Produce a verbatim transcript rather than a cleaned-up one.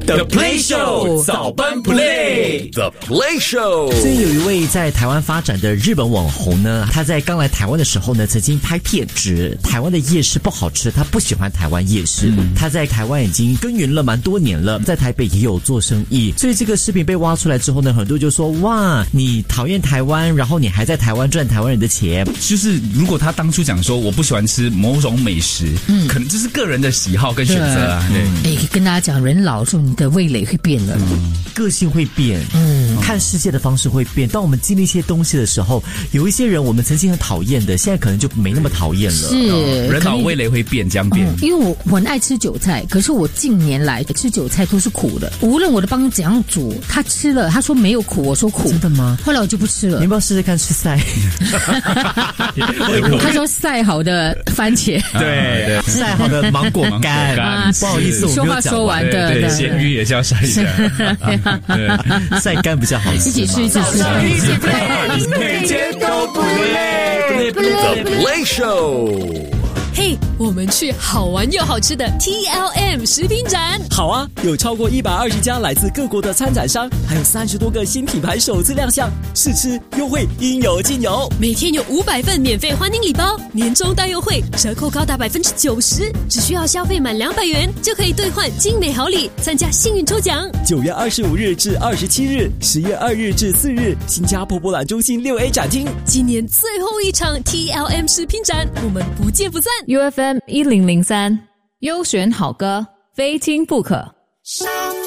The Play Show 早班 Play The Play Show。 最近有一位在台湾发展的日本网红呢，他在刚来台湾的时候呢，曾经拍片指台湾的夜市不好吃，他不喜欢台湾夜市。嗯、他在台湾已经耕耘了蛮多年了，在台北也有做生意，所以这个视频被挖出来之后呢，很多人就说哇，你讨厌台湾，然后你还在台湾赚台湾人的钱。 就是如果他当初讲说我不喜欢吃某种美食，嗯，可能这是个人的喜好跟选择啊。 对，哎，跟大家讲，人老之后你的味蕾会变了， 嗯、个性会变，嗯，看世界的方式会变。当我们经历一些东西的时候，有一些人我们曾经很讨厌的，现在可能就没那么讨厌了。 是， 哦、人老味蕾会变，这样变。 嗯、因为我我很爱吃韭菜，可是我近年来吃韭菜都是苦的，无论我的帮怎样煮，他吃了，他说没有苦，我说苦， 真的吗？ 后来我就不吃了。 你要不要试试看吃菜？ 他说晒好的番茄， 对对， 晒好的芒果干，啊、不好意思，我说话说完的， 对，咸鱼也是要晒一下， 对，晒干比较好吃。 一起吃，一起吃， 一起 play， 每天都不累。 The Play Show。 嘿、hey, 我们去好玩又好吃的 T L M 食品展。 好啊，有超过一百二十家来自各国的参展商，还有三十多个新品牌首次亮相，试吃优惠应有尽有。 每天有五百份免费欢迎礼包，年终大优惠，折扣高达百分之九十，只需要消费满两百元就可以兑换精美好礼，参加幸运抽奖。 九月二十五日至二十七日，十月二日至四日，新加坡博览中心六 A 展厅。 今年最后一场 T L M 食品展，我们不见不散。 U F M 一零零三，优选好歌，非听不可。